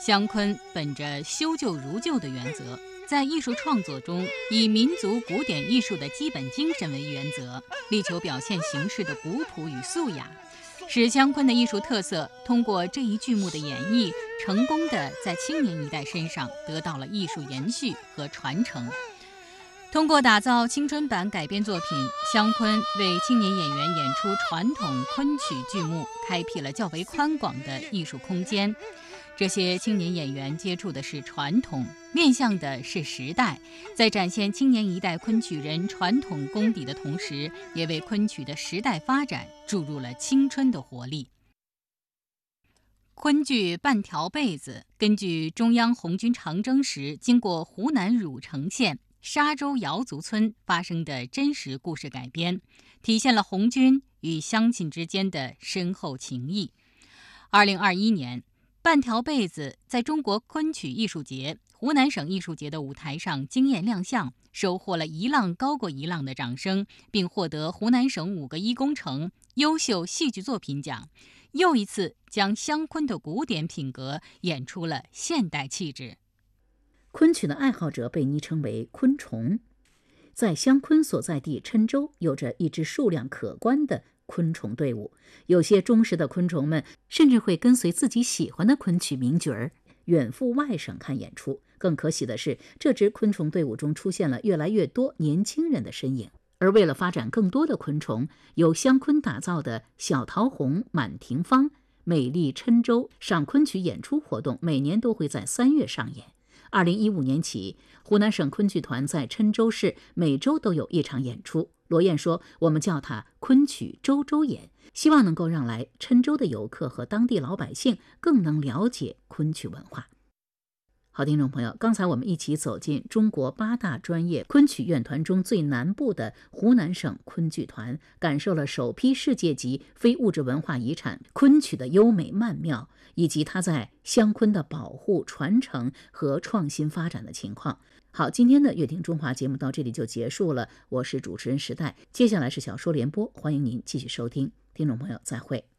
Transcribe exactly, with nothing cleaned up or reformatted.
湘昆本着修旧如旧的原则，在艺术创作中以民族古典艺术的基本精神为原则，力求表现形式的古朴与素雅，使湘昆的艺术特色通过这一剧目的演绎，成功地在青年一代身上得到了艺术延续和传承。通过打造青春版改编作品，湘昆为青年演员演出传统昆曲剧目开辟了较为宽广的艺术空间。这些青年演员接触的是传统，面向的是时代，在展现青年一代昆曲人传统功底的同时，也为昆曲的时代发展注入了青春的活力。昆剧《半条被子》根据中央红军长征时经过湖南汝城县沙洲瑶族村发生的真实故事改编，体现了红军与乡亲之间的深厚情谊。二零二一年，半条被子在中国昆曲艺术节、湖南省艺术节的舞台上惊艳亮相，收获了一浪高过一浪的掌声，并获得湖南省五个一工程优秀戏剧作品奖，又一次将湘昆的古典品格演出了现代气质。 昆曲的爱好者被昵称为昆虫，在湘昆所在地郴州有着一支数量可观的昆虫队伍，有些忠实的昆虫们甚至会跟随自己喜欢的昆曲名角儿远赴外省看演出。更可喜的是，这支昆虫队伍中出现了越来越多年轻人的身影。而为了发展更多的昆虫，由湘昆打造的小桃红、满庭芳、美丽郴州赏昆曲演出活动每年都会在三月上演。二零一五年起，湖南省昆剧团在郴州市每周都有一场演出。罗燕说，我们叫它昆曲周周演，希望能够让来郴州的游客和当地老百姓更能了解昆曲文化。好，听众朋友，刚才我们一起走进中国八大专业昆曲院团中最南部的湖南省昆剧团，感受了首批世界级非物质文化遗产昆曲的优美曼妙，以及它在湘昆的保护、传承和创新发展的情况。好，今天的乐听中华节目到这里就结束了，我是主持人时代，接下来是小说联播，欢迎您继续收听，听众朋友再会。